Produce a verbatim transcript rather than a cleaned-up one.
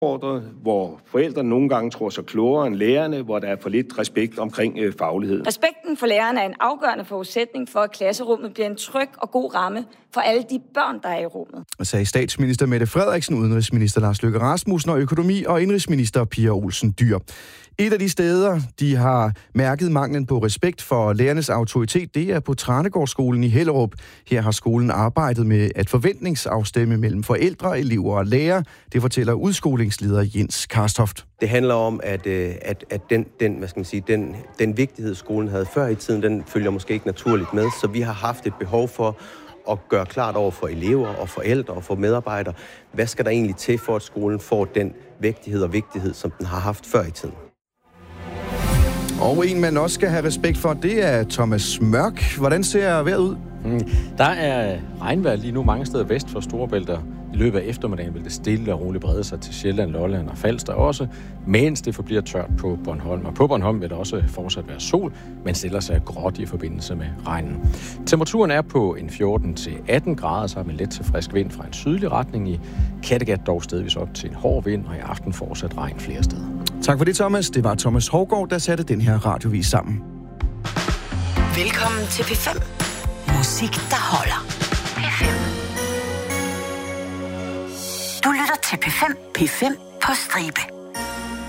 hvor forældrene nogle gange tror sig klogere end lærerne, hvor der er for lidt respekt omkring øh, faglighed. Respekten for lærerne er en afgørende forudsætning for, at klasserummet bliver en tryg og god ramme for alle de børn, der er i rummet. Sagde statsminister Mette Frederiksen, udenrigsminister Lars Løkke Rasmussen og økonomi- og indrigsminister Pia Olsen Dyhr. Et af de steder, de har mærket manglen på respekt for lærernes autoritet, det er på Tranegårdsskolen i Hellerup. Her har skolen arbejdet med at forventningsafstemme mellem forældre, elever og lærere. Det fortæller udskolingsleder Jens Karstoft. Det handler om, at, at, at den, den, hvad skal man sige, den, den vigtighed, skolen havde før i tiden, den følger måske ikke naturligt med. Så vi har haft et behov for at gøre klart over for elever og forældre og for medarbejdere, hvad skal der egentlig til for, at skolen får den vægtighed og vigtighed, som den har haft før i tiden. Og en, man også skal have respekt for, det er Thomas Mørk. Hvordan ser vejret ud? Mm. Der er regnvejr lige nu mange steder vest for Storebælt. I løbet af eftermiddagen vil det stille og roligt brede sig til Sjælland, Lolland og Falster også, mens det forbliver tørt på Bornholm. Og på Bornholm vil der også fortsat være sol, men stiller sig gråt i forbindelse med regnen. Temperaturen er på en fjorten til atten grader, så med let til frisk vind fra en sydlig retning. I Kattegat dog stedvis op til en hård vind, og i aften fortsat regn flere steder. Tak for det, Thomas. Det var Thomas Hovgaard, der satte den her radiovis sammen. Velkommen til P fem. Musik, der holder. P fem. Du lytter til P fem. P fem på stribe.